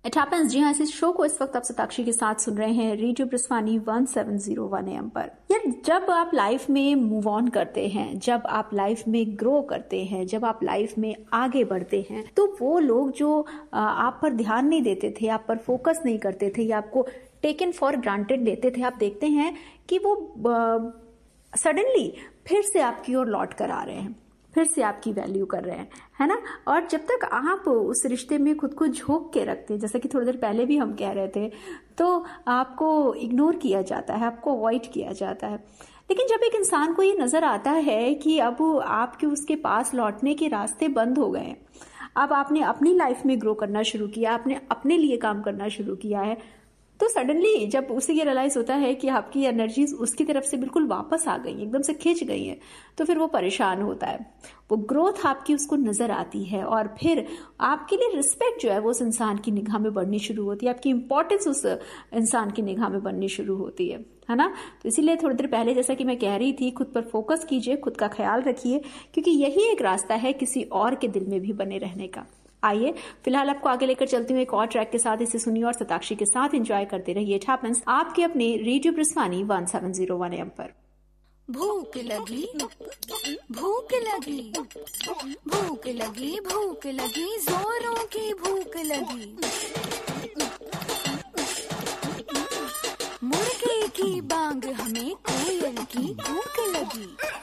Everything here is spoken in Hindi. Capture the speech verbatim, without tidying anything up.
It happens. जी हाँ, इस शो को इस वक्त आप सताक्षी के साथ सुन रहे हैं radio ब्रिस्वानी one seven zero one M पर। यार, जब आप लाइफ में मूव ऑन करते हैं, जब आप लाइफ में ग्रो करते हैं, जब आप लाइफ में आगे बढ़ते हैं, तो वो लोग जो आप पर ध्यान नहीं देते थे, आप पर फोकस नहीं करते थे या आपको टेकन फॉर ग्रांटेड लेते थे, आप देखते हैं कि वो सडनली फिर से आपकी ओर लौट कर आ रहे हैं, फिर से आपकी वैल्यू कर रहे हैं, है ना। और जब तक आप उस रिश्ते में खुद को झोंक के रखते हैं, जैसा कि थोड़ी देर पहले भी हम कह रहे थे, तो आपको इग्नोर किया जाता है, आपको अवॉइड किया जाता है। लेकिन जब एक इंसान को ये नजर आता है कि अब आपके उसके पास लौटने के रास्ते बंद हो गए हैं, अब आपने अपनी लाइफ में ग्रो करना शुरू किया, आपने अपने लिए काम करना शुरू किया है, तो सडनली जब उसे ये रियलाइज होता है कि आपकी एनर्जीज उसकी तरफ से बिल्कुल वापस आ गई, एकदम से खिंच गई है, तो फिर वो परेशान होता है। वो ग्रोथ आपकी उसको नजर आती है और फिर आपके लिए रिस्पेक्ट जो है वो उस इंसान की निगाह में बढ़नी शुरू होती है, आपकी इंपॉर्टेंस उस इंसान की निगाह में बढ़नी शुरू होती है, है ना। तो इसीलिए थोड़ी देर पहले जैसा कि मैं कह रही थी, खुद पर फोकस कीजिए, खुद का ख्याल रखिए, क्योंकि यही एक रास्ता है किसी और के दिल में भी बने रहने का। आइए फिलहाल आपको आगे लेकर चलती हूँ एक और ट्रैक के साथ। इसे सुनिए और सताक्षी के साथ एंजॉय करते रहिए। इट हैपेंस आपके अपने radio ब्रिस्वानी one seven zero one M पर। भूख लगी, भूख लगी, भूख लगी, भूख लगी, जोरों की भूख लगी। मुर्गे की बांग हमें कोयल की भूख लगी।